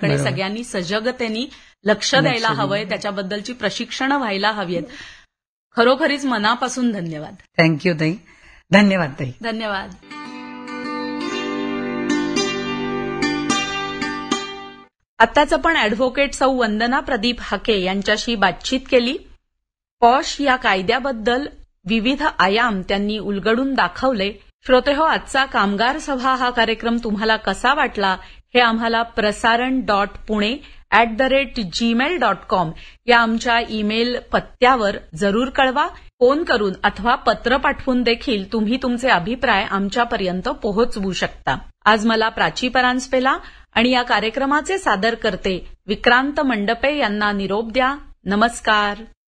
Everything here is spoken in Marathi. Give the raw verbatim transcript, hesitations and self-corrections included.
याकडे बरोबर. सगळ्यांनी सजगतेने लक्ष द्यायला हवंय, त्याच्याबद्दलची प्रशिक्षणं व्हायला हवीत. खरोखरीच मनापासून धन्यवाद. थँक्यू ताई. धन्यवाद ताई. धन्यवाद. आत्ताच आपण अॅडव्होकेट सौ वंदना प्रदीप हाके यांच्याशी बातचीत केली. पॉश या कायद्याबद्दल विविध आयाम त्यांनी उलगडून दाखवले. श्रोतेहो, आजचा कामगार सभा हा कार्यक्रम तुम्हाला कसा वाटला हे आम्हाला प्रसारण dot Pune at the rate Gmail dot com या आमच्या ईमेल पत्त्यावर जरूर कळवा. फोन करून अथवा पत्र पाठवून देखील तुम्ही तुमचे अभिप्राय आमच्यापर्यंत पोहोचवू शकता. आज मला प्राची परांजपेला आणि या कार्यक्रमाचे सादरकर्ते विक्रांत मंडपे यांना निरोप द्या. नमस्कार.